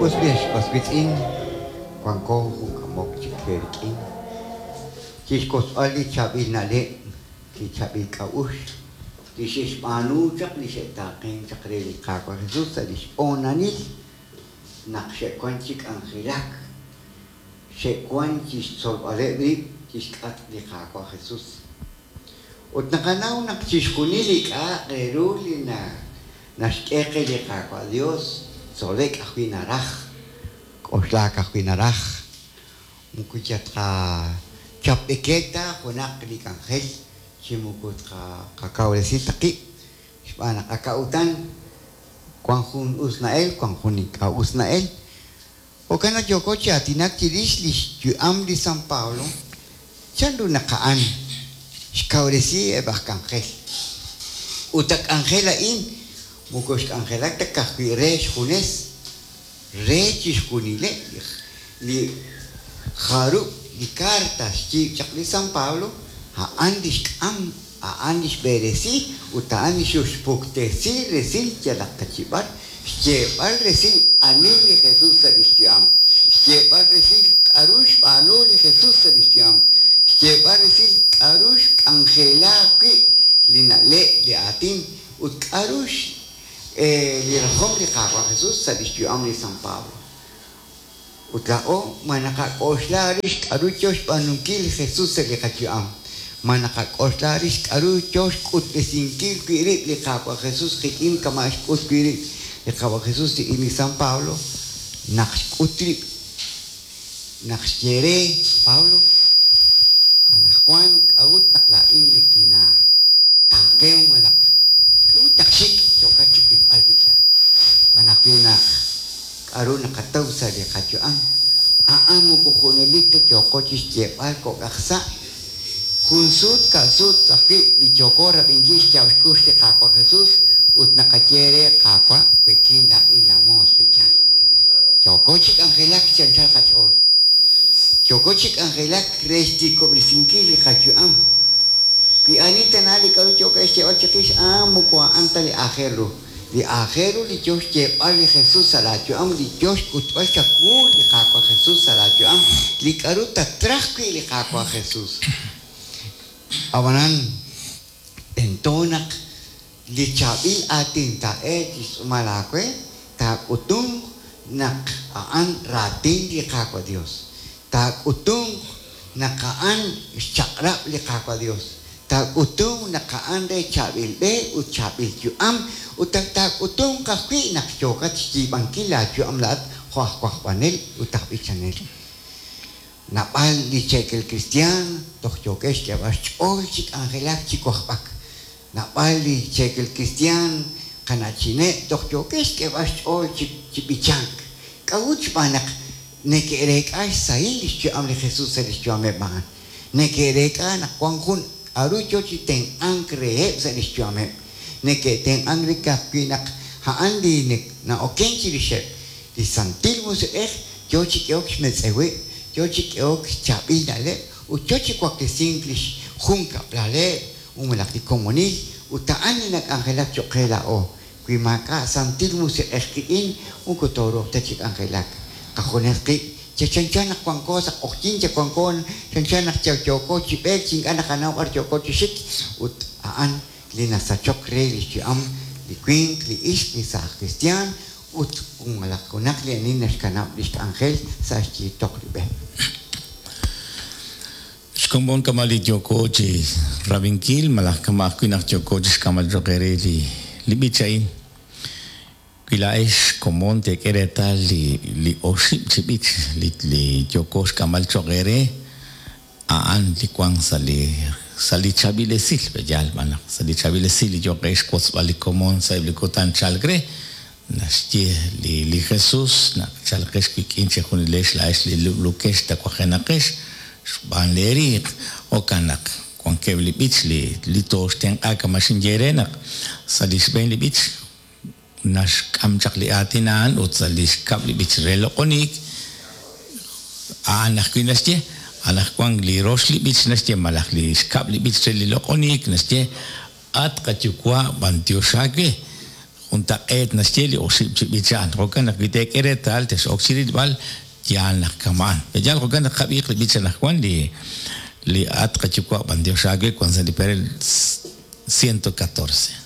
Osbitin, Quanco, Camok, Chikerkin, Chiskos Ali Chabil Nale, Chabil Kaush, this is Manu, Chaklish Takin, Chakreli Kaka, Jesus, that is Onanil, Nakshekwanchik and Hilak, Shekwanchis Solvarebri, Chiskat de Kaka, Jesus. Utnakanaw nakchiskunili ka, Reruli na Shkeke de Kaka, Dios. Solek akwinarach, koslak akwinarach, mukujat ka chapeketa, kunak di kanghel, simukut ka kakauresitaki, sipana kakautan, kuanghun usnael, kuanghun ka usnael, o kana jokocha tinak tirislis juam di San Paulo, chandu nakaan, skauresi ebah kanghel, utak anghela in. Mukos angelak te kakwiresh kunes rechis kunile li haru li cartas chi chakli San Paulo ha andis beresi uta andis uspuktesi resil chalak kachibar chebal resil anil Jesús aristiam chebal resil arush anul Jesús aristiam chebal resil arush angela ki linale li atin ut arush Lirahom li Kaka Jesus sa distyuam ni San Pablo. Utlao, manakakoslarich aruchos panungkil Jesus sa likatyuam. Manakakoslarich aruchos kutesinkil kirit li Kaka Jesus kikin kamash kut kirit li Kaka Jesus di ini San Pablo. Nakskutri, naksyere Pablo. Anak Juan, aut naklain li kina. Takeong malak. Taksik, coba cukup albica. Manakuna arun nakataw sa dia kacuang. Mo kukunulit joko cisjep al kok aksa. Kunsut kasut tapi di joko rabingis jauh kus de kakwa Jesus ut nakacere kakwa pekin dak ilamos pecan. Joko cik angelak cancar kacor. Joko cik angelak resti ko bersingki le kacuang. Di ani tenali kalau coba istiwa cekis mukwa antali akhiru di akhiru di jos cepal di Jesus salatu di jos kutbal cakur di kakwa Jesus salatu di karu tatrakwi di kakwa Jesus awanan entonak di cabil atin ta etis malakwe ta utung nak ratin di kakwa Dios ta utung nakaan cakra di kakwa Dios tak utung nakaande chabil be uchabil juam utak tak utung kakwi nak chokat ci bangkila juam lat khwah panel utak chanel napal di cekel Kristian toh chokes ke bas ol cik angelak cikohpak napal di cekel Kristian kana cine toh chokes ke bas ol cipicang kauch panak nekerek ai sai juam le Jesus se juam ban nekerek nak kuanghun arucho teng angkre sa disyame neke teng angrika pinak haandi nek na okenchi dishet di santil mus jochi keok metsewe jochi keok chabi dale u jochi kwak de singlish hunka plale umelak di komunil utaan nak angelak chokela o kuimaka santil mus kiin ukotoro tachik angelak kakonerki Chan nak kuangko sak okjin cak kuangkon chan nak cak joko cipek cing anak kanau ar joko cisik ut lina sa chokre li ciam li queen li is li sa Kristian ut ungalak kunak li ninas kanau li angel sa ci tok li be. Skombon kamali joko ci rabinkil malah kamak kunak joko ci kamal jokere li bicain. Kilais komon te kereta li osip cipit li jokos kamal chokere li kwang sali chabile sil bejal mana sali chabile sil li jokes kos bali komon sa li kotan chalgre nastie li Jesus na chalgres kikin che khunilesh lais li lukes ta kwahenakesh ban leri o kanak kwang kevli bich li tos ten aka masingere nak sali sben li bich nas kamcak li atinan utsalis kap li bichrelo konik anak kinastie anak kwang li rosli bich nastie malak li kap li bichrelo konik nastie at kachukwa bantio shake unta et na steli o sip bichan rokan na kitek eretal tes oxirid bal yan na kaman bejal rokan na khabik bichan na kwan li at kachukwa bandio shage kwanza li perel 114